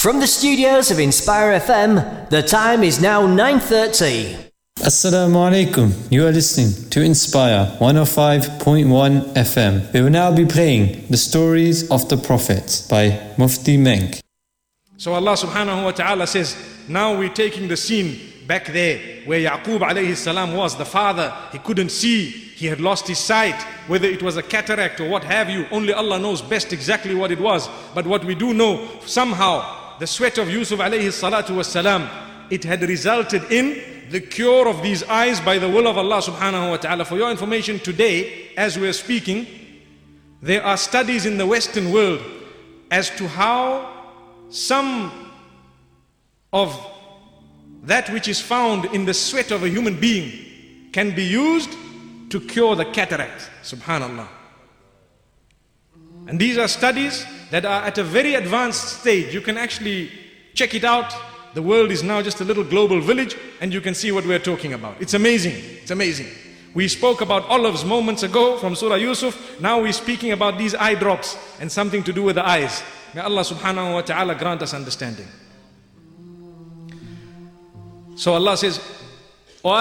From the studios of Inspire FM, the time is now 9:30. Assalamu alaikum. You are listening to Inspire 105.1 FM. We will now be playing the stories of the prophets by Mufti Menk. So Allah subhanahu wa ta'ala says, now we're taking the scene back there where Yaqub alayhi salam was, the father. He couldn't see, he had lost his sight, whether it was a cataract or what have you. Only Allah knows best exactly what it was. But what we do know, somehow the sweat of Yusuf alayhi salatu was salam, it had resulted in the cure of these eyes by the will of Allah subhanahu wa ta'ala. For your information, today, as we are speaking, there are studies in the Western world as to how some of that which is found in the sweat of a human being can be used to cure the cataract. Subhanallah. And these are studies that are at a very advanced stage. You can actually check it out. The world is now just a little global village, and you can see what we're talking about. It's amazing. It's amazing. We spoke about olives moments ago from Surah Yusuf. Now we're speaking about these eye drops and something to do with the eyes. May Allah subhanahu wa ta'ala grant us understanding. So Allah says,